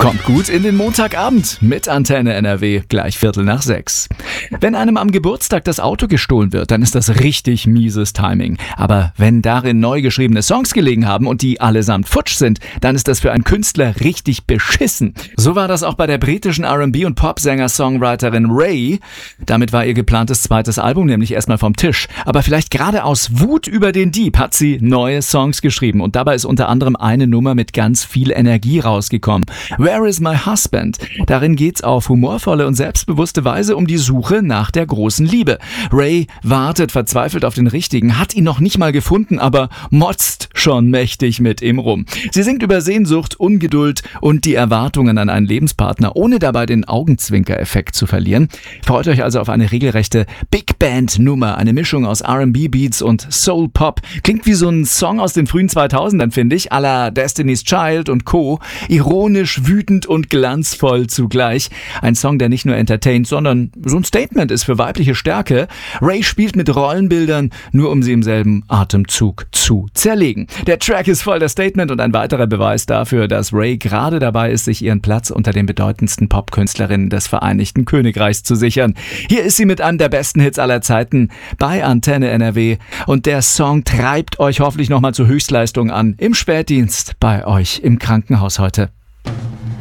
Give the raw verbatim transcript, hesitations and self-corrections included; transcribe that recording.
Kommt gut in den Montagabend mit Antenne N R W, gleich Viertel nach sechs. Wenn einem am Geburtstag das Auto gestohlen wird, dann ist das richtig mieses Timing. Aber wenn darin neu geschriebene Songs gelegen haben und die allesamt futsch sind, dann ist das für einen Künstler richtig beschissen. So war das auch bei der britischen R and B- und Popsänger-Songwriterin Raye. Damit war ihr geplantes zweites Album nämlich erstmal vom Tisch. Aber vielleicht gerade aus Wut über den Dieb hat sie neue Songs geschrieben. Und dabei ist unter anderem eine Nummer mit ganz viel Energie rausgekommen. Where is my husband? Darin geht's auf humorvolle und selbstbewusste Weise um die Suche nach der großen Liebe. Raye wartet verzweifelt auf den Richtigen, hat ihn noch nicht mal gefunden, aber motzt schon mächtig mit ihm rum. Sie singt über Sehnsucht, Ungeduld und die Erwartungen an einen Lebenspartner, ohne dabei den Augenzwinker-Effekt zu verlieren. Freut euch also auf eine regelrechte Big Band-Nummer, eine Mischung aus R and B-Beats und Soul-Pop. Klingt wie so ein Song aus den frühen zweitausendern, finde ich, à la Destiny's Child und Co. Ironisch, wütend und glanzvoll zugleich. Ein Song, der nicht nur entertaint, sondern so ein Statement ist für weibliche Stärke. Raye spielt mit Rollenbildern, nur um sie im selben Atemzug zu zerlegen. Der Track ist voll das Statement und ein weiterer Beweis dafür, dass Raye gerade dabei ist, sich ihren Platz unter den bedeutendsten Popkünstlerinnen des Vereinigten Königreichs zu sichern. Hier ist sie mit einem der besten Hits aller Zeiten bei Antenne N R W und der Song treibt euch hoffentlich nochmal zur Höchstleistung an im Spätdienst bei euch im Krankenhaus heute.